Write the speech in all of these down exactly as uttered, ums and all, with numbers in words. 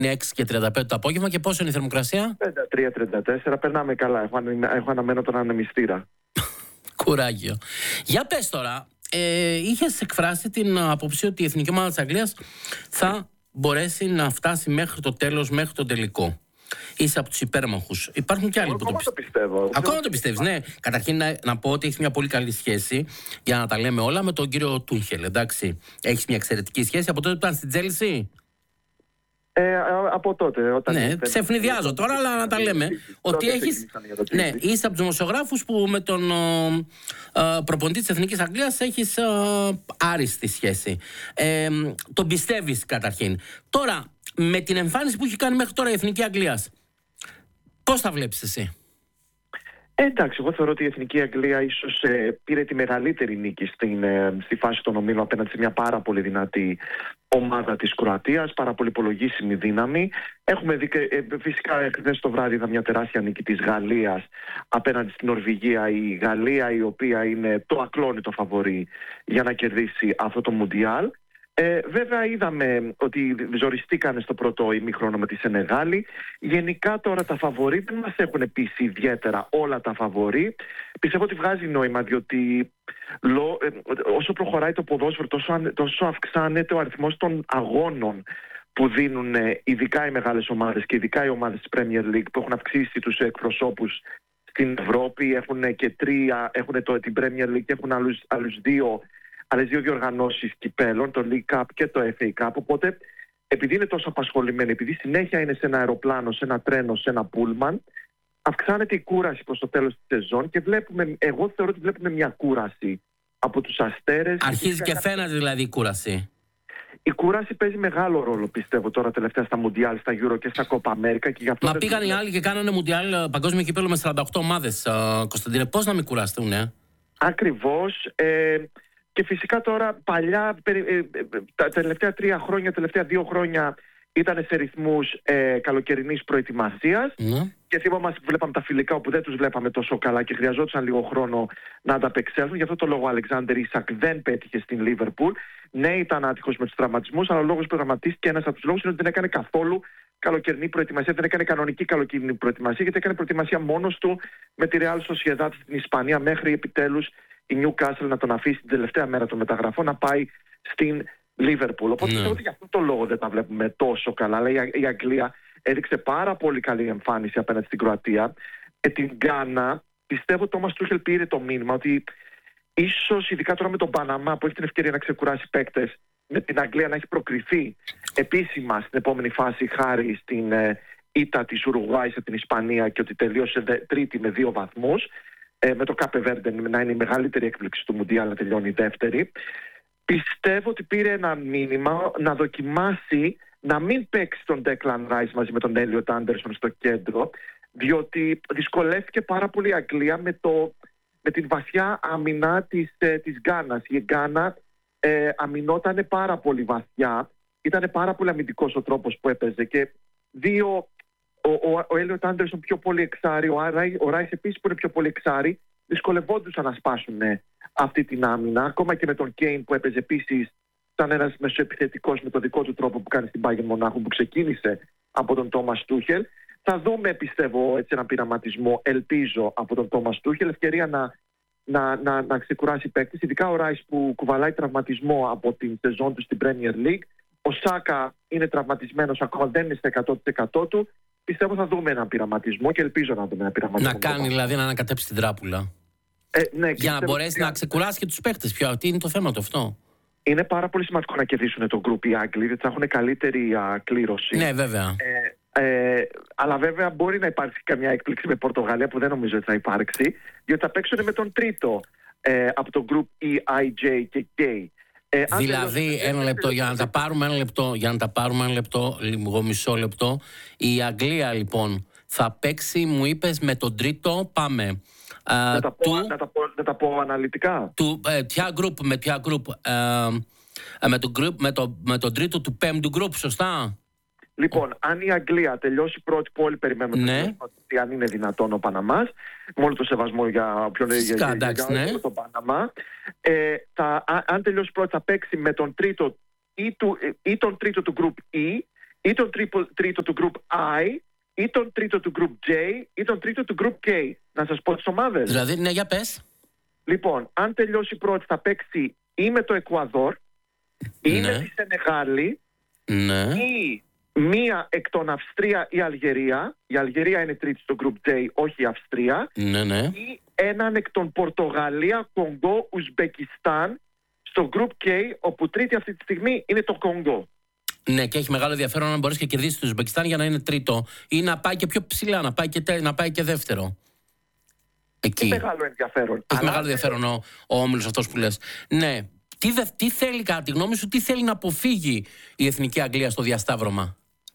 Είναι έξι και τριάντα πέντε το απόγευμα. Και πόσο είναι η θερμοκρασία? τριάντα τρία τριάντα τέσσερα. Περνάμε καλά. Έχω, έχω αναμένω τον ανεμιστήρα. Κουράγιο. Για πες τώρα, ε, είχες εκφράσει την άποψη ότι η εθνική ομάδα της Αγγλίας θα μπορέσει να φτάσει μέχρι το τέλος, μέχρι το τελικό. Είσαι από τους υπέρμαχους. Υπάρχουν και άλλοι που το, το πιστεύω. Ακόμα το πιστεύεις, ναι. Καταρχήν να, να πω ότι έχεις μια πολύ καλή σχέση, για να τα λέμε όλα, με τον κύριο Τούχελ, εντάξει. Έχεις μια εξαιρετική σχέση από τότε που ήταν στην Τσέλσι. Ε, από τότε. Όταν ναι, είστε... σε ευνηδιάζω τώρα, αλλά να τα λέμε. Ότι έχεις. Ναι, είσαι από τους δημοσιογράφους που με τον ε, προπονητή της Εθνικής Αγγλίας έχεις ε, άριστη σχέση. Ε, τον πιστεύεις καταρχήν. Τώρα, με την εμφάνιση που έχει κάνει μέχρι τώρα η Εθνική Αγγλίας, πώς θα βλέπεις εσύ? Ε, εντάξει, εγώ θεωρώ ότι η Εθνική Αγγλία ίσως ε, πήρε τη μεγαλύτερη νίκη στην, ε, στη φάση των ομίλων απέναντι σε μια πάρα πολύ δυνατή ομάδα της Κροατίας, πάρα πολύ υπολογίσιμη δύναμη. Έχουμε δει, ε, φυσικά χθες το βράδυ είδα μια τεράστια νίκη της Γαλλίας απέναντι στην Νορβηγία. Η Γαλλία, η οποία είναι το ακλόνητο φαβορί για να κερδίσει αυτό το Μουντιάλ. Ε, βέβαια είδαμε ότι ζοριστήκανε στο πρώτο ημίχρονο με τη Σενεγάλη. Γενικά τώρα τα φαβορί δεν μας έχουν πείσει ιδιαίτερα όλα τα φαβορί. Πιστεύω ότι βγάζει νόημα, διότι λο, ε, όσο προχωράει το ποδόσφαιρο τόσο, τόσο αυξάνεται ο αριθμός των αγώνων που δίνουν ειδικά οι μεγάλες ομάδες και ειδικά οι ομάδες της Premier League, που έχουν αυξήσει τους εκπροσώπους στην Ευρώπη. Έχουν και τρία, έχουν το, την Premier League και έχουν άλλους, άλλους δύο άλλες δύο διοργανώσεις κυπέλων, το League Cup και το εφ έι Cup. Οπότε, επειδή είναι τόσο απασχολημένοι, επειδή συνέχεια είναι σε ένα αεροπλάνο, σε ένα τρένο, σε ένα πούλμαν, αυξάνεται η κούραση προς το τέλος της σεζόν και βλέπουμε, εγώ θεωρώ ότι βλέπουμε μια κούραση από τους αστέρες. Αρχίζει και φαίνεται δηλαδή η κούραση. Η κούραση παίζει μεγάλο ρόλο, πιστεύω, τώρα τελευταία στα Μουντιάλ, στα Euro και στα Κόπα Αμέρικα. Μα πήγαν οι άλλοι και κάνανε Μουντιάλ παγκόσμιο κύπελλο με σαράντα οκτώ ομάδες, Κωνσταντίνε. Πώς να μην κουραστούν, ε? Ακριβώς. Ε, Και φυσικά τώρα παλιά, τα τελευταία τρία χρόνια, τελευταία δύο χρόνια ήταν σε ρυθμούς ε, καλοκαιρινής προετοιμασίας. Mm. Και θυμόμαστε που βλέπαμε τα φιλικά όπου δεν τους βλέπαμε τόσο καλά και χρειαζόταν λίγο χρόνο να ανταπεξέλθουν. Γι' αυτό το λόγο ο Αλεξάνδερ Ίσακ δεν πέτυχε στην Λίβερπουλ. Ναι, ήταν άτυχος με τους τραυματισμούς, αλλά ο λόγος που τραυματίστηκε, ένας από τους λόγους είναι ότι δεν έκανε καθόλου καλοκαιρινή προετοιμασία, δεν έκανε κανονική καλοκαιρινή προετοιμασία, γιατί έκανε προετοιμασία μόνος του με τη Real Sociedad στην Ισπανία, μέχρι επιτέλους η Newcastle να τον αφήσει την τελευταία μέρα των μεταγραφών να πάει στην Λίβερπουλ. Οπότε πιστεύω ότι για αυτό το λόγο δεν τα βλέπουμε τόσο καλά. Αλλά η Αγγλία έδειξε πάρα πολύ καλή εμφάνιση απέναντι στην Κροατία. Και την Γκάνα, πιστεύω ότι ο Τόμας Τούχελ πήρε το μήνυμα ότι ίσως, ειδικά τώρα με τον Παναμά που έχει την ευκαιρία να ξεκουράσει παίκτες, με την Αγγλία να έχει προκριθεί επίσημα στην επόμενη φάση χάρη στην ε, ήττα της Ουρουγουάης από την Ισπανία και ότι τελείωσε δε, τρίτη με δύο βαθμούς. Ε, με το Κάπε Βέρντε να είναι η μεγαλύτερη έκπληξη του Μουντιάλ, να τελειώνει η δεύτερη. Πιστεύω ότι πήρε ένα μήνυμα να δοκιμάσει να μην παίξει τον Declan Rice μαζί με τον Elliot Anderson στο κέντρο, διότι δυσκολεύτηκε πάρα πολύ η Αγγλία με, το, με την βαθιά άμυνα της, ε, της Γκάνας. Η Γκάνα ε, αμυνόταν πάρα πολύ βαθιά, ήταν πάρα πολύ αμυντικός ο τρόπος που έπαιζε και δύο... Ο Έλιοτ Άντερσον πιο πολύ εξάρι, ο Ράις επίσης που είναι πιο πολύ εξάρι, δυσκολευόντουσαν να σπάσουν αυτή την άμυνα. Ακόμα και με τον Κέιν που έπαιζε επίσης σαν ένας μεσοεπιθετικός με το δικό του τρόπο που κάνει στην Bayern Μονάχου, που ξεκίνησε από τον Τόμας Τούχελ. Θα δούμε, πιστεύω, έτσι έναν πειραματισμό, ελπίζω, από τον Τόμας Τούχελ, ευκαιρία να, να, να, να ξεκουράσει παίκτης, ειδικά ο Ράις που κουβαλάει τραυματισμό από την σεζόν του στην Premier League. Ο Σάκα είναι τραυματισμένος ακόμα, δεν είναι στα εκατό τοις εκατό του. Πιστεύω θα δούμε έναν πειραματισμό και ελπίζω να δούμε έναν πειραματισμό. Να κάνει δηλαδή να ανακατέψει την τράπουλα. Ε, ναι, για να μπορέσει να ξεκουράσει και τους παίκτες. Ποιο, τι είναι το θέμα του αυτό? Είναι πάρα πολύ σημαντικό να κερδίσουν τον γκρουπ οι Άγγλοι, γιατί θα έχουν καλύτερη α, κλήρωση. Ναι, βέβαια. Ε, ε, αλλά βέβαια μπορεί να υπάρξει καμιά έκπληξη με Πορτογαλία που δεν νομίζω ότι θα υπάρξει, διότι θα παίξουν με τον τρίτο ε, από το γκρουπ E, I, J και K. Ε, δηλαδή, ένα λεπτό, για να τα πάρουμε ένα λεπτό, για να τα πάρουμε ένα λεπτό, λίγο μισό λεπτό. Η Αγγλία, λοιπόν, θα παίξει, μου είπες, με τον τρίτο, πάμε. Να, uh, τα, πω, του, να, τα, πω, να τα πω αναλυτικά. Του, ε, ποια group, με ποια group, ε, ε, με, το group με, το, με τον τρίτο του πέμπτου group, σωστά? Λοιπόν, αν η Αγγλία τελειώσει πρώτη, που όλοι περιμένουμε, ναι, ότι αν είναι δυνατόν ο Παναμάς, με όλο το σεβασμό για όποιον για, για, για, ναι, για τον Παναμά, ε, θα, αν τελειώσει πρώτη θα παίξει με τον τρίτο ή, του, ή τον τρίτο του group E ή τον τρίτο του Group I, ή τον τρίτο του Group J, ή τον τρίτο του Group K. Να σας πω τις ομάδες. Δηλαδή, ναι, για πες. Λοιπόν, αν τελειώσει πρώτη θα παίξει ή με το Εκουαδόρ, ή ναι. με τη Σενεγάλη, ναι. ή μία εκ των Αυστρία ή Αλγερία. Η Αλγερία είναι τρίτη στο Group J, όχι η Αυστρία. Ναι, ναι. Ή έναν εκ των Πορτογαλία, Κονγκό, Ουσμπεκιστάν στο Group K, όπου τρίτη αυτή τη στιγμή είναι το Κονγκό. Ναι, και έχει μεγάλο ενδιαφέρον να μπορέσει και κερδίσει το Ουσμπεκιστάν για να είναι τρίτο ή να πάει και πιο ψηλά, να πάει και, τε, να πάει και δεύτερο. Εκεί. Έχει μεγάλο ενδιαφέρον. Έχει Αλλά... μεγάλο ενδιαφέρον ο, ο όμιλος αυτός που λες. Ναι. Τι, δε, τι θέλει, κατά τη γνώμη σου, τι θέλει να αποφύγει η Εθνική Αγγλία στο διασταύρωμα?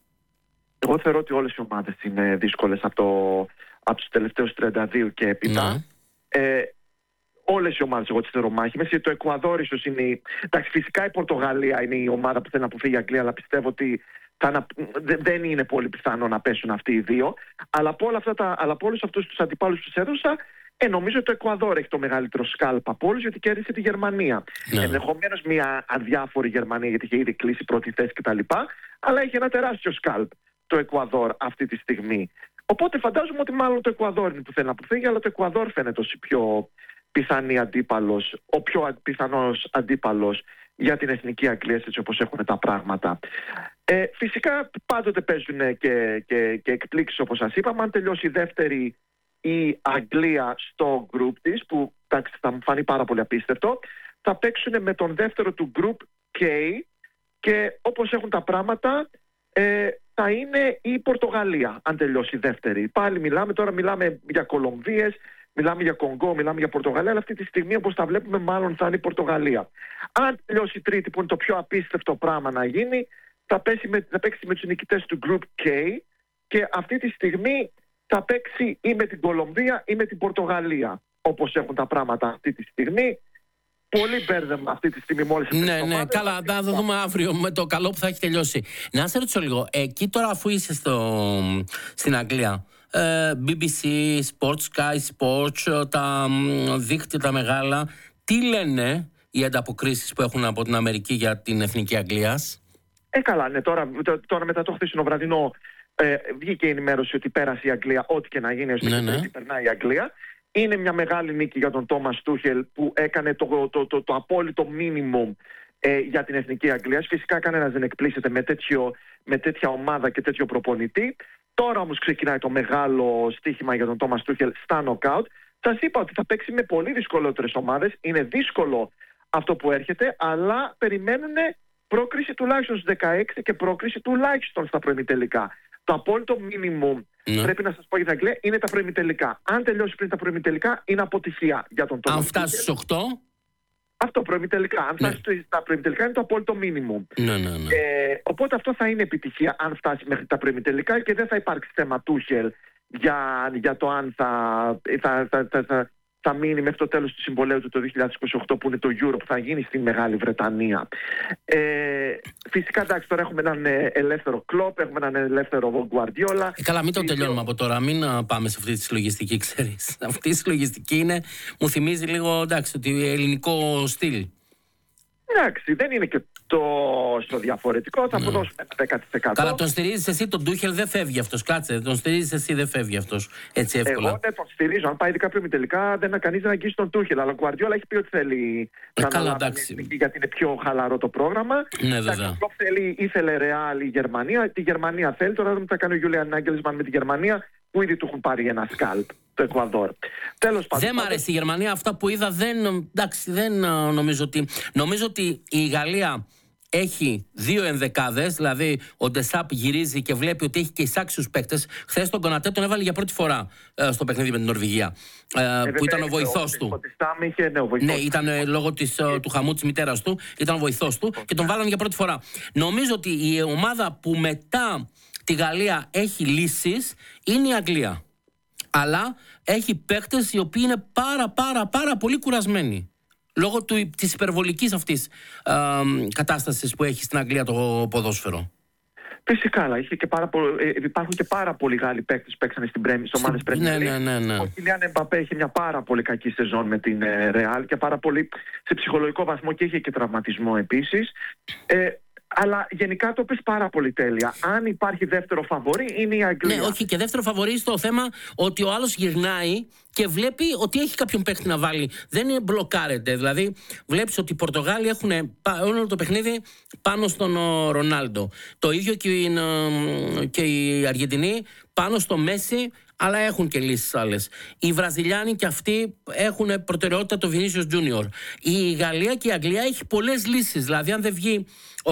Εγώ θεωρώ ότι όλες οι ομάδες είναι δύσκολες από, το, από τους τελευταίους τριάντα δύο και έπειτα. Ναι. Ε, όλες οι ομάδες εγώ τις θεωρώ μάχημες. Το Εκουαδόρ ίσως είναι... Εντάξει, φυσικά η Πορτογαλία είναι η ομάδα που θέλει να αποφύγει η Αγγλία, αλλά πιστεύω ότι θα, δεν είναι πολύ πιθανό να πέσουν αυτοί οι δύο. Αλλά από, όλα αυτά τα, αλλά από όλους αυτούς τους αντιπάλους που τους έδωσα, Ε, νομίζω ότι το Εκουαδόρ έχει το μεγαλύτερο σκάλπ από όλους, γιατί κέρδισε τη Γερμανία. Ναι. Ενδεχομένως μια αδιάφορη Γερμανία, γιατί είχε ήδη κλείσει πρώτη θέση κτλ. Αλλά έχει ένα τεράστιο σκάλπ το Εκουαδόρ αυτή τη στιγμή. Οπότε φαντάζομαι ότι μάλλον το Εκουαδόρ είναι που θέλει να αποφύγει, αλλά το Εκουαδόρ φαίνεται ως η πιο πιθανή αντίπαλος, ο πιο πιθανός αντίπαλος για την Εθνική Αγγλία, έτσι όπως έχουν τα πράγματα. Ε, φυσικά πάντοτε παίζουν και, και, και εκπλήξεις, όπως σας είπαμε. Αν τελειώσει η δεύτερη η Αγγλία στο group της, που εντάξει, θα μου φανεί πάρα πολύ απίστευτο, θα παίξουν με τον δεύτερο του group K, και όπως έχουν τα πράγματα ε, θα είναι η Πορτογαλία αν τελειώσει η δεύτερη. Πάλι μιλάμε, τώρα μιλάμε για Κολομβίες, μιλάμε για Κονγκό, μιλάμε για Πορτογαλία, αλλά αυτή τη στιγμή όπως τα βλέπουμε μάλλον θα είναι η Πορτογαλία. Αν τελειώσει η τρίτη, που είναι το πιο απίστευτο πράγμα να γίνει, θα, πέσει με, θα παίξει με τους νικητές του group K, και αυτή τη στιγμή θα παίξει ή με την Κολομβία ή με την Πορτογαλία, όπως έχουν τα πράγματα αυτή τη στιγμή. Πολύ μπέρδεμα αυτή τη στιγμή μόλις. Ναι, ναι, καλά, θα το δούμε αύριο με το καλό που θα έχει τελειώσει. Να σε ρωτήσω λίγο, εκεί τώρα αφού είσαι στο, στην Αγγλία, ε, μπι μπι σι, Sports, Sky Sports, τα δίκτυα τα μεγάλα, τι λένε οι ανταποκρίσεις που έχουν από την Αμερική για την Εθνική Αγγλίας? Ε, καλά, ναι, τώρα, τώρα μετά το χθεσινό βραδινό ε, βγήκε η ενημέρωση ότι πέρασε η Αγγλία, ό,τι και να γίνει, ως ναι, ναι. περνάει η Αγγλία. Είναι μια μεγάλη νίκη για τον Τόμας Τούχελ, που έκανε το, το, το, το, το απόλυτο μίνιμουμ ε, για την Εθνική Αγγλία. Φυσικά κανένας δεν εκπλήσεται με, τέτοιο, με τέτοια ομάδα και τέτοιο προπονητή. Τώρα όμως ξεκινάει το μεγάλο στοίχημα για τον Τόμας Τούχελ στα νοκάουτ. Σας είπα ότι θα παίξει με πολύ δυσκολότερες ομάδες. Είναι δύσκολο αυτό που έρχεται, αλλά περιμένουν πρόκριση τουλάχιστον στους δεκαέξι και πρόκριση τουλάχιστον στα προημιτελικά. Το απόλυτο μίνιμουμ, ναι. πρέπει να σας πω για την Αγγλία, είναι τα προημιτελικά. Αν τελειώσει πριν τα προημιτελικά, είναι αποτυχία για τον Τόμας. Αν φτάσει στους οκτώ. Αυτό προημιτελικά. Αν φτάσει ναι. στα προημιτελικά, είναι το απόλυτο μίνιμουμ. Ναι, ναι, ναι. Ε, οπότε αυτό θα είναι επιτυχία αν φτάσει μέχρι τα προημιτελικά, και δεν θα υπάρξει θέμα Τούχελ για, για το αν θα, θα, θα, θα, θα, θα μείνει μέχρι το τέλος του συμβολέου του το δύο χιλιάδες είκοσι οκτώ, που είναι το Euro, που θα γίνει στη Μεγάλη Βρετανία. Ε, φυσικά, εντάξει, τώρα έχουμε έναν ελεύθερο Κλοπ, έχουμε έναν ελεύθερο Γκουαρντιόλα. Ε, καλά, μην το τελειώνουμε από τώρα, μην πάμε σε αυτή τη συλλογιστική, ξέρεις. Αυτή η συλλογιστική είναι, μου θυμίζει λίγο, εντάξει, ότι ελληνικό στυλ. Εντάξει, δεν είναι και τόσο διαφορετικό, θα αποδώσουμε ένα δέκα τοις εκατό. Καλά, τον στηρίζεις εσύ, τον Τούχελ δεν φεύγει αυτός, κάτσε, τον στηρίζεις εσύ, δεν φεύγει αυτός έτσι εύκολα. Εγώ δεν τον στηρίζω, αν πάει ειδικά προημιτελικά δεν κανείς να αγγίσει τον Τούχελ, αλλά ο Γκουαρντιόλα έχει πει ότι θέλει ε, να καλά, αναλάβει, γιατί είναι πιο χαλαρό το πρόγραμμα. Ναι, βέβαια. Ο θέλει, ήθελε Ρεάλ η Γερμανία, τη Γερμανία θέλει, τώρα δεν θα κάνει ο Γιούλιαν Νάγκελσμαν με τη Γερμανία, που ήδη του έχουν πάρει ένα σκάλπ, το Εκουαδόρ. Τέλος πάντων. Δεν μ' αρέσει η Γερμανία, αυτά που είδα δεν, εντάξει, δεν νομίζω ότι... Νομίζω ότι η Γαλλία έχει δύο ενδεκάδες, δηλαδή ο Ντεσάπ γυρίζει και βλέπει ότι έχει και εισάξιους παίκτες. Χθες τον Κονατέ τον έβαλε για πρώτη φορά ε, στο παιχνίδι με την Νορβηγία, ε, ε, που ήταν ο βοηθός του. Ο είχε, ναι, ο βοηθός ναι, ήταν ε, λόγω της, ε, του χαμού της μητέρας του, ήταν ο βοηθός του και τον βάλανε για πρώτη φορά. Νομίζω ότι η ομάδα που μετά τη Γαλλία έχει λύσεις είναι η Αγγλία. Αλλά έχει παίκτες οι οποίοι είναι πάρα πάρα πάρα πολύ κουρασμένοι. Λόγω του, της υπερβολικής αυτής ε, κατάστασης που έχει στην Αγγλία το ποδόσφαιρο. Φυσικά, αλλά είχε και πάρα πο... ε, υπάρχουν και πάρα πολλοί Γάλλοι παίκτες που παίξανε στην Πρέμι, στις ομάδες Πρέμι. Ναι, ναι, ναι, ναι. Ο Κιλιάν Εμπαπέ είχε μια πάρα πολύ κακή σεζόν με την Ρεάλ, ε, και πάρα πολύ σε ψυχολογικό βαθμό, και είχε και τραυματισμό επίσης. Ε, Αλλά γενικά το πες πάρα πολύ τέλεια. Αν υπάρχει δεύτερο φαβορί, είναι η Αγγλία. Ναι, όχι, και δεύτερο φαβορί στο θέμα ότι ο άλλος γυρνάει και βλέπει ότι έχει κάποιον παίκτη να βάλει. Δεν είναι μπλοκάρεται. Δηλαδή, βλέπεις ότι οι Πορτογάλοι έχουν όλο το παιχνίδι πάνω στον Ρονάλντο. Το ίδιο και οι, και οι Αργεντινοί πάνω στο Μέση, αλλά έχουν και λύσεις άλλες. Οι Βραζιλιάνοι και αυτοί έχουν προτεραιότητα το Vinicius Junior. Η Γαλλία και η Αγγλία έχει πολλές λύσεις. Δηλαδή, αν δεν βγει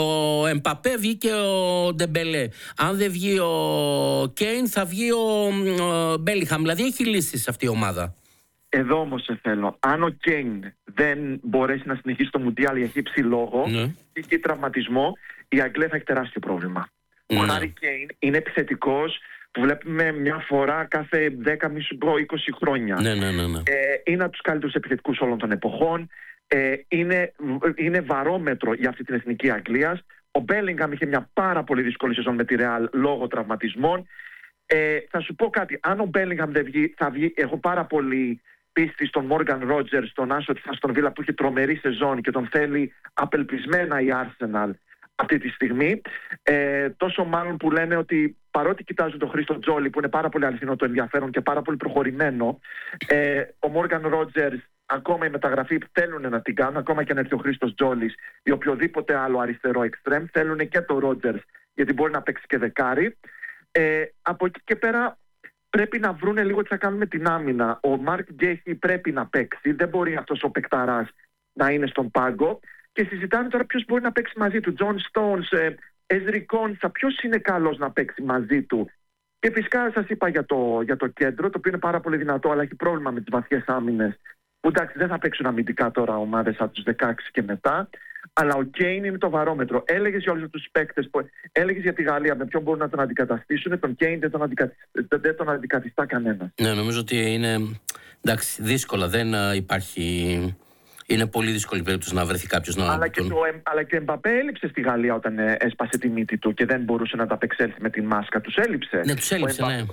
ο Εμπαπέ, βγει και ο Ντεμπελέ. Αν δεν βγει ο Κέιν, θα βγει ο Μπέλιχαμ. Δηλαδή, έχει λύσεις αυτή η ομάδα. Εδώ όμως σε θέλω. Αν ο Κέιν δεν μπορέσει να συνεχίσει το Μουντιάλ για χύψη λόγο ναι. ή και τραυματισμό, η Αγγλία θα έχει τεράστιο πρόβλημα. Ναι. Ο Χάρι Κέιν είναι επιθετικός που βλέπουμε μια φορά κάθε δέκα με είκοσι χρόνια. Ναι, ναι, ναι, ναι. Ε, είναι από τους καλύτερους επιθετικούς όλων των εποχών. Ε, είναι, είναι βαρόμετρο για αυτή την εθνική Αγγλίας. Ο Μπέλιγχαμ είχε μια πάρα πολύ δύσκολη σεζόν με τη Ρεάλ λόγω τραυματισμών. Ε, θα σου πω κάτι. Αν ο Μπέλιγχαμ δεν βγει, θα βγει. Έχω πάρα πολύ πίστη στον Μόργαν Ρότζερς, τον Άσο της Αστον Βίλα που έχει τρομερή σεζόν και τον θέλει απελπισμένα η Arsenal αυτή τη στιγμή. Ε, τόσο μάλλον που λένε ότι παρότι κοιτάζουν τον Χρήστο Τζόλι που είναι πάρα πολύ αληθινό το ενδιαφέρον και πάρα πολύ προχωρημένο, ε, ο Μόργαν Ρότζερς, ακόμα η μεταγραφή που θέλουν να την κάνουν, ακόμα και αν έρθει ο Χρήστος Τζόλις ή οποιοδήποτε άλλο αριστερό εξτρέμ, θέλουν και το Ρότζερς γιατί μπορεί να παίξει και δεκάρι. Ε, από εκεί και πέρα πρέπει να βρούνε λίγο τι θα κάνουν με την άμυνα. Ο Μάρκ Γκέχι πρέπει να παίξει, δεν μπορεί αυτός ο παικταράς να είναι στον πάγκο. Και συζητάνε τώρα ποιος μπορεί να παίξει μαζί του. Τζον Στόουνς, Εζρι Κόνσα, ποιος είναι καλός να παίξει μαζί του. Και φυσικά σας είπα για το, για το κέντρο, το οποίο είναι πάρα πολύ δυνατό, αλλά έχει πρόβλημα με τις βαθιές άμυνες. Που εντάξει, δεν θα παίξουν αμυντικά τώρα ομάδες από τους δεκαέξι και μετά. Αλλά ο Κέιν είναι το βαρόμετρο. Έλεγες για όλους τους παίκτες, έλεγες για τη Γαλλία με ποιον μπορούν να τον αντικαταστήσουν. Τον Κέιν δεν τον, αντικαθιστά, δεν τον αντικαθιστά κανένα. Ναι, νομίζω ότι είναι εντάξει, δύσκολα. Δεν υπάρχει. Είναι πολύ δύσκολη περίπτωση να βρεθεί κάποιος να. Αλλά, τον... και το, αλλά και ο Εμπαπέ έλειψε στη Γαλλία όταν ε, έσπασε τη μύτη του και δεν μπορούσε να τα απεξέλθει με την μάσκα. Τους έλειψε. Ναι, τους έλειψε, ναι.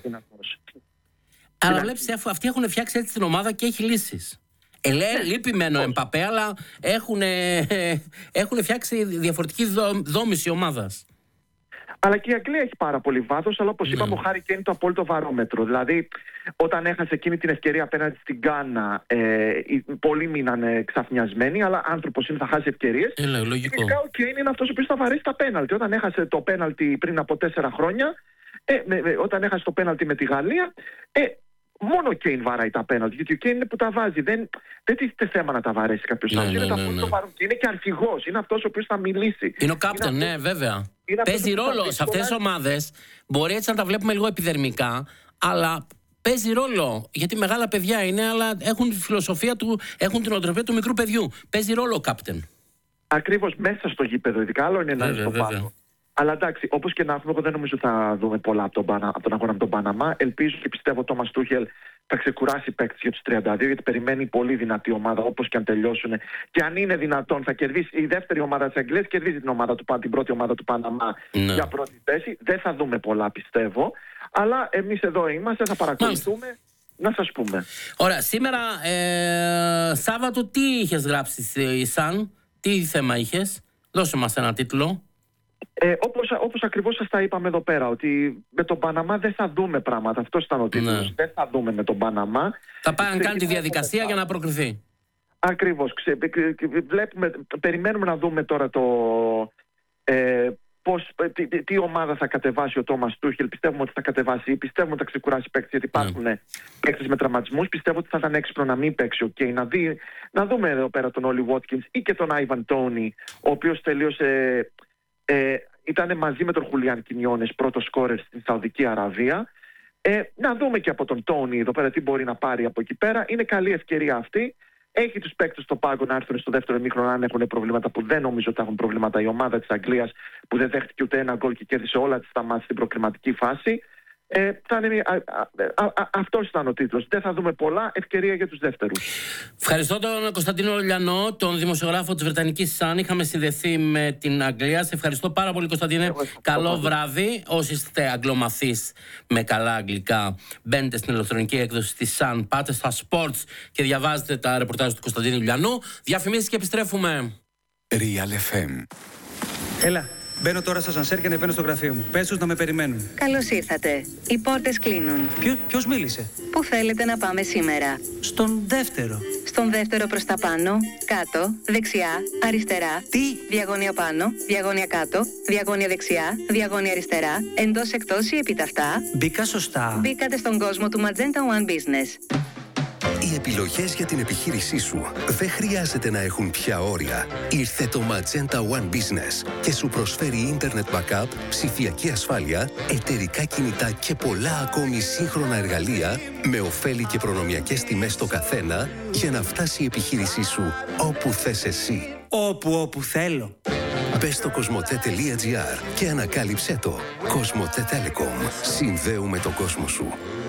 Αλλά βλέπεις, αυτοί έχουν φτιάξει έτσι την ομάδα και έχει λύσεις. Ε, λέει, ναι, λείπει μεν ο Εμπαπέ, αλλά έχουν, έχουν φτιάξει διαφορετική δόμηση ομάδας. Αλλά και η Αγγλία έχει πάρα πολύ βάθος, αλλά όπως ναι. είπαμε, ο Χάρι Κέιν είναι το απόλυτο βαρόμετρο. Δηλαδή, όταν έχασε εκείνη την ευκαιρία απέναντι στην Γκάνα, ε, πολλοί μείνανε ξαφνιασμένοι, αλλά άνθρωπος είναι, θα χάσει ευκαιρίες. Ε, λογικό. Φυσικά ο Κέιν είναι αυτός ο οποίος θα βαρέσει τα πέναλτι. Όταν έχασε το πέναλτι πριν από τέσσερα χρόνια, ε, με, με, όταν έχασε το πέναλτι με τη Γαλλία, ε, μόνο ο Κέιν βαράει τα πέναλτι. Γιατί ο Κέιν είναι που τα βάζει. Δεν, δεν τίθεται θέμα να τα βαρέσει κάποιος άλλος. Ναι, ναι, ναι, ναι, ναι. Είναι και αρχηγός. Είναι αυτός ο οποίος θα μιλήσει. Είναι ο κάπτεν, ναι, βέβαια. Παίζει ρόλο σε αυτές τις ομάδες. Μπορεί έτσι να τα βλέπουμε λίγο επιδερμικά, αλλά παίζει ρόλο. Γιατί μεγάλα παιδιά είναι, αλλά έχουν τη φιλοσοφία του, έχουν την οτροπία του μικρού παιδιού. Παίζει ρόλο ο κάπτεν. Ακριβώς, μέσα στο γήπεδο, ειδικά άλλο είναι να είναι στο πάνω. Αλλά εντάξει, όπως και να έχουμε, εγώ δεν νομίζω θα δούμε πολλά από τον, από τον αγώνα με τον Παναμά. Ελπίζω και πιστεύω ότι ο Τόμας Τούχελ θα ξεκουράσει παίκτες για τους τριάντα δύο, γιατί περιμένει πολύ δυνατή ομάδα, όπως και αν τελειώσουν. Και αν είναι δυνατόν, θα κερδίσει η δεύτερη ομάδα της Αγγλίας, κερδίζει την, ομάδα του, την πρώτη ομάδα του Παναμά ναι. για πρώτη θέση. Δεν θα δούμε πολλά, πιστεύω. Αλλά εμείς εδώ είμαστε, θα παρακολουθούμε. Μάλιστα. Να σας πούμε. Ωραία, σήμερα ε, Σάββατο, τι είχες γράψει, Ισάν, τι θέμα είχες, δώσε μας ένα τίτλο. Ε, όπως, όπως ακριβώς σας τα είπαμε εδώ πέρα, ότι με τον Παναμά δεν θα δούμε πράγματα. Αυτός ήταν ο τίτλος. Ναι. Δεν θα δούμε με τον Παναμά. Θα πάει να κάνει τη διαδικασία για να προκριθεί. Ακριβώς. Ξε, βλέπουμε, περιμένουμε να δούμε τώρα το ε, πώς, τι, τι, τι ομάδα θα κατεβάσει ο Τόμας Τούχελ. Πιστεύουμε ότι θα κατεβάσει ή πιστεύουμε ότι θα ξεκουράσει παίκτες, γιατί υπάρχουν ναι. παίκτες με τραυματισμούς. Πιστεύω ότι θα ήταν έξυπνο να μην παίξει ο okay, να, δει, να δούμε εδώ πέρα τον Όλι Βότκινς ή και τον Άιβαν Τόνι, ο οποίος τελείωσε. Ε, ήταν μαζί με τον Χουλιάν Κινιόνες πρώτο σκόρερ στην Σαουδική Αραβία. Ε, να δούμε και από τον Τόνι εδώ πέρα τι μπορεί να πάρει από εκεί πέρα. Είναι καλή ευκαιρία αυτή. Έχει τους παίκτες στο πάγκο να έρθουν στο δεύτερο ημίχρονο αν έχουν προβλήματα, που δεν νομίζω ότι έχουν προβλήματα η ομάδα της Αγγλίας, που δεν δέχτηκε ούτε ένα γκολ και κέρδισε όλα τις τα μάτς στην προκριματική φάση. Ε, θα είναι, α, α, α, α, αυτός ήταν ο τίτλος. Δεν θα δούμε πολλά, ευκαιρία για τους δεύτερους. Ευχαριστώ τον Κωνσταντίνο Λιανό, τον δημοσιογράφο της Βρετανικής Sun. Είχαμε συνδεθεί με την Αγγλία. Σε ευχαριστώ πάρα πολύ, Κωνσταντίνε. Εγώ, Καλό εγώ. βράδυ. Όσοι είστε αγγλομαθείς με καλά αγγλικά, μπαίνετε στην ηλεκτρονική έκδοση της Sun, πάτε στα Sports και διαβάζετε τα ρεπορτάζ του Κωνσταντίνου Λιανού. Διαφημίσεις και επιστρέφουμε. Real εφ εμ. Έλα. Μπαίνω τώρα στα σανσέρ και ανεβαίνω στο γραφείο μου. Πες τους να με περιμένουν. Καλώς ήρθατε. Οι πόρτες κλείνουν. Ποιο, ποιος μίλησε? Πού θέλετε να πάμε σήμερα? Στον δεύτερο. Στον δεύτερο προς τα πάνω, κάτω, δεξιά, αριστερά. Τι? Διαγώνια πάνω, διαγώνια κάτω, διαγώνια δεξιά, διαγώνια αριστερά, εντός εκτός ή επιταυτά. Μπήκα σωστά. Μπήκατε στον κόσμο του Magenta One Business. Οι επιλογές για την επιχείρησή σου δεν χρειάζεται να έχουν πια όρια. Ήρθε το Magenta One Business και σου προσφέρει ίντερνετ backup, ψηφιακή ασφάλεια, εταιρικά κινητά και πολλά ακόμη σύγχρονα εργαλεία με ωφέλη και προνομιακές τιμές στο καθένα για να φτάσει η επιχείρησή σου όπου θες εσύ. Όπου, όπου θέλω. Μπες στο κοσμοτέ.gr και ανακάλυψέ το. Κοσμοτέ Telecom. Συνδέουμε τον κόσμο σου.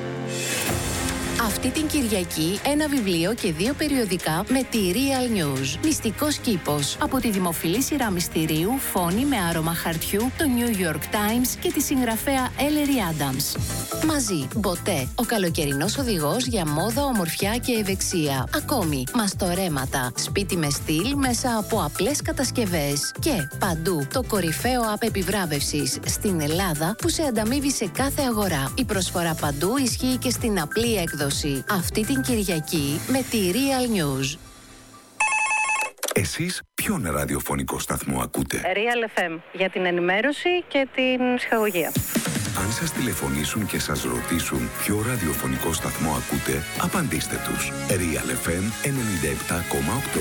Αυτή την Κυριακή ένα βιβλίο και δύο περιοδικά με τη Real News. Μυστικός κήπος. Από τη δημοφιλή σειρά μυστηρίου Φόνη με άρωμα χαρτιού, το New York Times και τη συγγραφέα Ellery Adams. Μαζί, Μποτέ, ο καλοκαιρινός οδηγός για μόδα, ομορφιά και ευεξία. Ακόμη, μαστορέματα, σπίτι με στυλ μέσα από απλές κατασκευές. Και παντού, το κορυφαίο app επιβράβευσης στην Ελλάδα που σε ανταμείβει σε κάθε αγορά. Η προσφορά παντού ισχύει και στην απλή έκδοση. Αυτή την Κυριακή με τη Real News. Εσείς ποιον ραδιοφωνικό σταθμό ακούτε? Real εφ εμ για την ενημέρωση και την ψυχαγωγία. Αν σας τηλεφωνήσουν και σας ρωτήσουν ποιο ραδιοφωνικό σταθμό ακούτε, απαντήστε τους. Real εφ εμ ενενήντα επτά κόμμα οκτώ.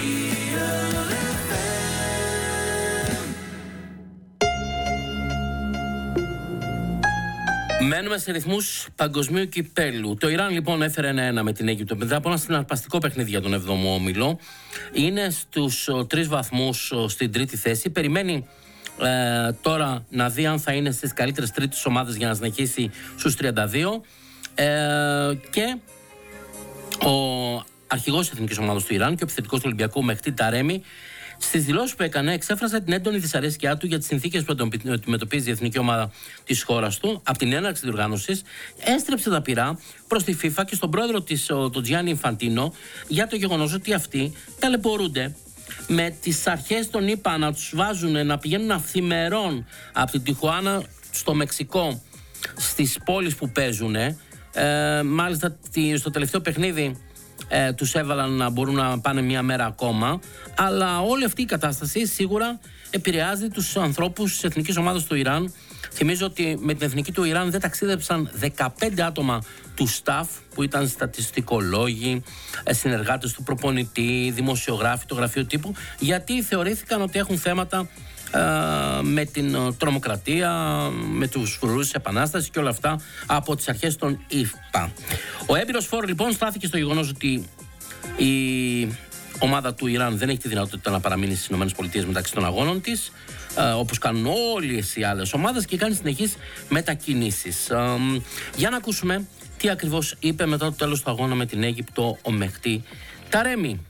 Μένουμε σε ρυθμούς παγκοσμίου κυπέλου. Το Ιράν λοιπόν έφερε ένα-ένα με την Αίγυπτο. Μετά από ένα συναρπαστικό παιχνίδι για τον έβδομο όμιλο. Είναι στους τρεις βαθμούς στην τρίτη θέση. Περιμένει ε, τώρα να δει αν θα είναι στις καλύτερες τρίτες ομάδες για να συνεχίσει στους τριάντα δύο. Ε, και ο αρχηγός της εθνικής ομάδας του Ιράν και ο επιθετικός του Ολυμπιακού Μεχτή Ταρέμι, στις δηλώσεις που έκανε, εξέφρασε την έντονη δυσαρέσκειά του για τις συνθήκες που αντιμετωπίζει η εθνική ομάδα της χώρας του από την έναρξη της διοργάνωσης. Έστρεψε τα πυρά προς τη FIFA και στον πρόεδρο της, τον Τζιάννι Ινφαντίνο, για το γεγονός ότι αυτοί ταλαιπωρούνται με τις αρχές των ΗΠΑ να τους βάζουν να πηγαίνουν αυθημερών από την Τιχουάνα στο Μεξικό στις πόλεις που παίζουν. Ε, μάλιστα στο τελευταίο παιχνίδι Ε, τους έβαλαν να μπορούν να πάνε μια μέρα ακόμα. Αλλά όλη αυτή η κατάσταση σίγουρα επηρεάζει τους ανθρώπους της εθνικής ομάδας του Ιράν. Θυμίζω ότι με την εθνική του Ιράν δεν ταξίδεψαν δεκαπέντε άτομα του staff που ήταν στατιστικολόγοι, συνεργάτες του προπονητή, δημοσιογράφοι, το γραφείο τύπου, γιατί θεωρήθηκαν ότι έχουν θέματα Uh, με την uh, τρομοκρατία, με τους φρουρούς της Επανάστασης και όλα αυτά από τις αρχές των ΗΠΑ. Ο έμπειρος φόρ λοιπόν στάθηκε στο γεγονός ότι η ομάδα του Ιράν δεν έχει τη δυνατότητα να παραμείνει στις ΗΠΑ μεταξύ των αγώνων της, uh, όπως κάνουν όλες οι άλλες ομάδες, και κάνει συνεχείς μετακινήσεις. Uh, για να ακούσουμε τι ακριβώς είπε μετά το τέλος του αγώνα με την Αίγυπτο ο Μεχτή Ταρέμι.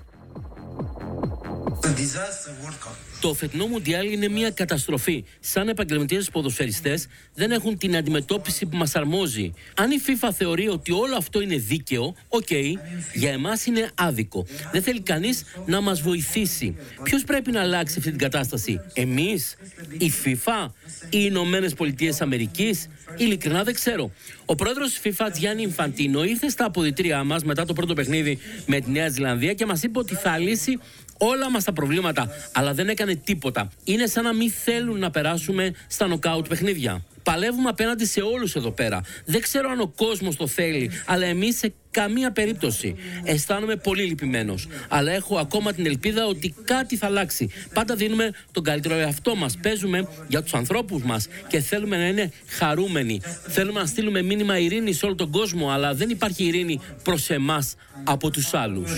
Το φετινό Μουντιάλ είναι μια καταστροφή. Σαν επαγγελματίες ποδοσφαιριστές δεν έχουν την αντιμετώπιση που μας αρμόζει. Αν η FIFA θεωρεί ότι όλο αυτό είναι δίκαιο, οκ, okay, για εμάς είναι άδικο. Δεν θέλει κανείς να μας βοηθήσει. Ποιος πρέπει να αλλάξει αυτή την κατάσταση? Εμείς? Η FIFA? Οι Ηνωμένες Πολιτείες Αμερικής? Ειλικρινά δεν ξέρω. Ο πρόεδρος της FIFA, Τζιάννι Ινφαντίνο, ήρθε στα αποδυτήριά μας μετά το πρώτο παιχνίδι με τη Νέα Ζηλανδία και μας είπε ότι θα λύσει όλα μας τα προβλήματα, αλλά δεν έκανε τίποτα. Είναι σαν να μην θέλουν να περάσουμε στα νοκάουτ παιχνίδια. Παλεύουμε απέναντι σε όλους εδώ πέρα. Δεν ξέρω αν ο κόσμος το θέλει, αλλά εμείς σε καμία περίπτωση. Αισθάνομαι πολύ λυπημένος, αλλά έχω ακόμα την ελπίδα ότι κάτι θα αλλάξει. Πάντα δίνουμε τον καλύτερο εαυτό μας. Παίζουμε για τους ανθρώπους μας και θέλουμε να είναι χαρούμενοι. Θέλουμε να στείλουμε μήνυμα ειρήνη σε όλο τον κόσμο, αλλά δεν υπάρχει ειρήνη προς εμάς από τους άλλους.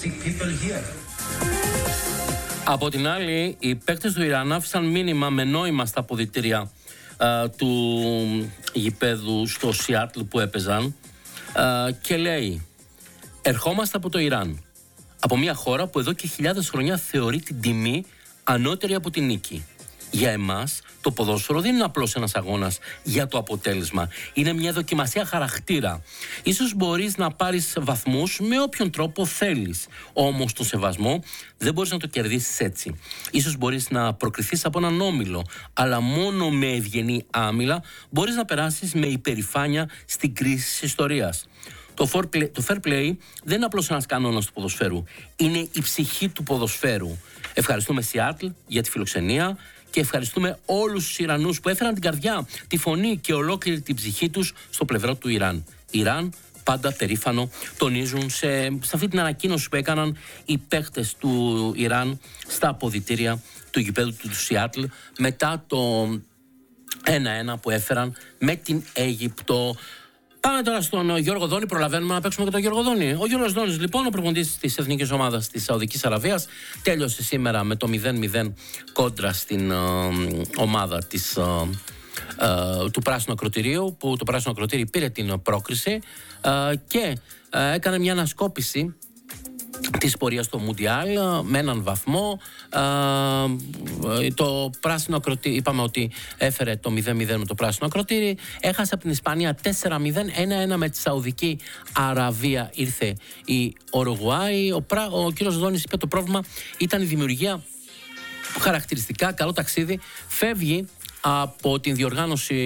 Από την άλλη, οι παίκτες του Ιράν άφησαν μήνυμα με νόημα στα αποδυτήρια Uh, του γηπέδου στο Σιάτλ που έπαιζαν, uh, και λέει: ερχόμαστε από το Ιράν, από μια χώρα που εδώ και χιλιάδες χρόνια θεωρεί την τιμή ανώτερη από την νίκη. Για εμάς το ποδόσφαιρο δεν είναι απλώς ένας αγώνας για το αποτέλεσμα. Είναι μια δοκιμασία χαρακτήρα. Ίσως μπορείς να πάρεις βαθμούς με όποιον τρόπο θέλεις. Όμως τον σεβασμό δεν μπορείς να το κερδίσεις έτσι. Ίσως μπορείς να προκριθείς από έναν όμιλο, αλλά μόνο με ευγενή άμυλα μπορείς να περάσεις με υπερηφάνεια στην κρίση της ιστορίας. Το fair play δεν είναι απλώς ένας κανόνας του ποδοσφαίρου. Είναι η ψυχή του ποδοσφαίρου. Ευχαριστούμε Σιάτλ για τη φιλοξενία και ευχαριστούμε όλους τους Ιρανούς που έφεραν την καρδιά, τη φωνή και ολόκληρη την ψυχή τους στο πλευρό του Ιράν. Ιράν, πάντα περήφανο, τονίζουν σε, σε αυτή την ανακοίνωση που έκαναν οι παίκτες του Ιράν στα αποδυτήρια του γηπέδου του Σιάτλ μετά το ένα ένα που έφεραν με την Αίγυπτο. Πάμε τώρα στον Γιώργο Δόνη. Προλαβαίνουμε να παίξουμε και τον Γιώργο Δόνη. Ο Γιώργος Δόνης, λοιπόν, ο προπονητής της εθνικής ομάδας της Σαουδικής Αραβίας, τέλειωσε σήμερα με το μηδέν μηδέν κόντρα στην ε, ομάδα της, ε, ε, του Πράσινου Ακροτηρίου, που το Πράσινο Ακροτήρι πήρε την πρόκριση ε, και ε, έκανε μια ανασκόπηση της πορείας στο Μουντιάλ με έναν βαθμό. Ε, το Πράσινο Ακροτήρι, είπαμε ότι έφερε το μηδέν μηδέν με το Πράσινο Ακροτήρι, έχασε από την Ισπανία τέσσερα μηδέν, ένα ένα με τη Σαουδική Αραβία ήρθε η Ουρουγουάη. Ο, ο κύριος Δόνης είπε το πρόβλημα ήταν η δημιουργία, χαρακτηριστικά καλό ταξίδι, φεύγει από την διοργάνωση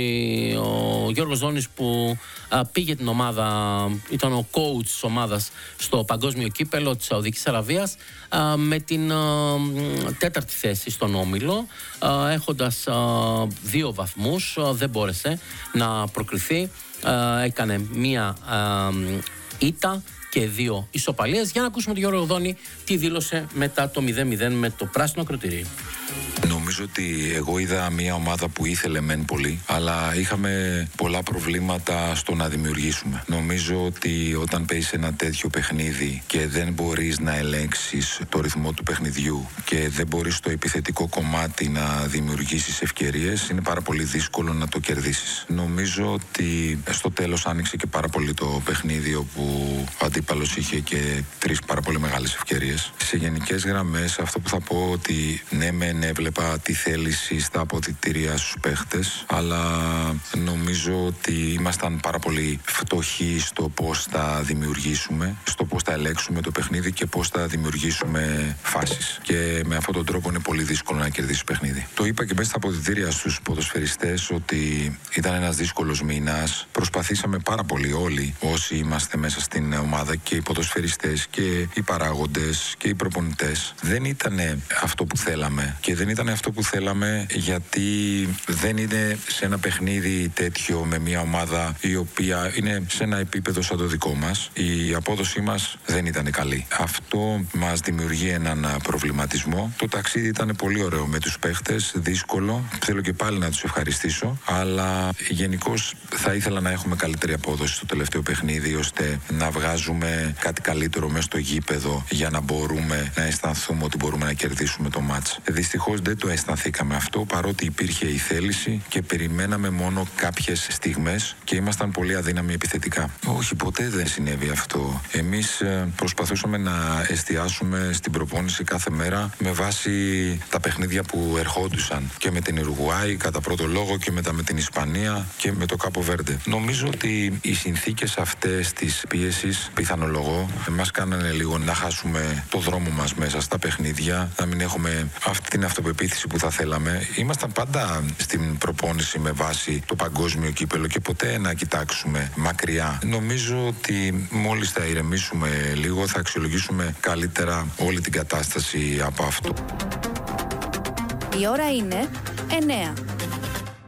ο Γιώργος Δόνης που α, πήγε την ομάδα, ήταν ο coach της ομάδας στο παγκόσμιο κύπελο της Σαουδικής Αραβίας α, με την α, τέταρτη θέση στον όμιλο, α, έχοντας α, δύο βαθμούς, α, δεν μπόρεσε να προκριθεί, α, έκανε μία α, ήττα και δύο ισοπαλίες. Για να ακούσουμε τον Γιώργο Δόνη τι δήλωσε μετά το μηδέν μηδέν με το Πράσινο Ακροτήρι. Νομίζω ότι εγώ είδα μια ομάδα που ήθελε μεν πολύ, αλλά είχαμε πολλά προβλήματα στο να δημιουργήσουμε. Νομίζω ότι όταν παίζεις ένα τέτοιο παιχνίδι και δεν μπορείς να ελέγξεις το ρυθμό του παιχνιδιού και δεν μπορείς στο επιθετικό κομμάτι να δημιουργήσεις ευκαιρίες, είναι πάρα πολύ δύσκολο να το κερδίσεις. Νομίζω ότι στο τέλος άνοιξε και πάρα πολύ το παιχνίδι, όπου ο αντίπαλος είχε και τρεις πάρα πολύ μεγάλες ευκαιρίες. Σε γενικές γραμμές, αυτό που θα πω ότι ναι, μεν έβλεπα τη θέληση στα αποδυτήρια στους παίχτες, αλλά νομίζω ότι ήμασταν πάρα πολύ φτωχοί στο πώς θα δημιουργήσουμε, στο πώς θα ελέγξουμε το παιχνίδι και πώς θα δημιουργήσουμε φάσεις. Και με αυτόν τον τρόπο είναι πολύ δύσκολο να κερδίσεις παιχνίδι. Το είπα και μέσα στα αποδυτήρια στους ποδοσφαιριστές ότι ήταν ένας δύσκολος μήνας. Προσπαθήσαμε πάρα πολύ όλοι όσοι είμαστε μέσα στην ομάδα, και οι ποδοσφαιριστές και οι παράγοντες και οι προπονητές. Δεν ήταν αυτό που θέλαμε, και δεν ήταν αυτό που θέλαμε γιατί δεν είναι σε ένα παιχνίδι τέτοιο με μια ομάδα η οποία είναι σε ένα επίπεδο σαν το δικό μας. Η απόδοσή μας δεν ήταν καλή. Αυτό μας δημιουργεί έναν προβληματισμό. Το ταξίδι ήταν πολύ ωραίο με τους παίχτες, δύσκολο. Θέλω και πάλι να τους ευχαριστήσω, αλλά γενικώς θα ήθελα να έχουμε καλύτερη απόδοση στο τελευταίο παιχνίδι, ώστε να βγάζουμε κάτι καλύτερο μέσα στο γήπεδο για να μπορούμε να αισθανθούμε ότι μπορούμε να κερδίσουμε το μάτς. Δυστυχώς δεν το αισθανθήκαμε αυτό, παρότι υπήρχε η θέληση και περιμέναμε μόνο κάποιες στιγμές και ήμασταν πολύ αδύναμοι επιθετικά. Όχι, ποτέ δεν συνέβη αυτό. Εμείς προσπαθούσαμε να εστιάσουμε στην προπόνηση κάθε μέρα με βάση τα παιχνίδια που ερχόντουσαν, και με την Ουρουγουάη κατά πρώτο λόγο και μετά με την Ισπανία και με το Κάπο Βέρντε. Νομίζω ότι οι συνθήκες αυτές της πίεσης, πιθανολογώ, μας κάνανε λίγο να χάσουμε το δρόμο μας μέσα στα παιχνίδια, να μην έχουμε αυτή την αυτοπεποίθηση που θα θέλαμε. Ήμασταν πάντα στην προπόνηση με βάση το παγκόσμιο κύπελο και ποτέ να κοιτάξουμε μακριά. Νομίζω ότι μόλις θα ηρεμήσουμε λίγο θα αξιολογήσουμε καλύτερα όλη την κατάσταση από αυτό. Η ώρα είναι εννέα.